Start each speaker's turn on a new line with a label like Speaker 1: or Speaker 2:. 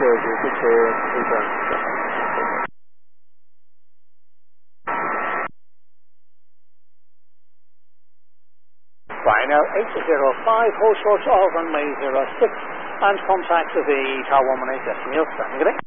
Speaker 1: return. Final 805, hold short of runway 06 and contact the Tower 118 decimal. Standing good day.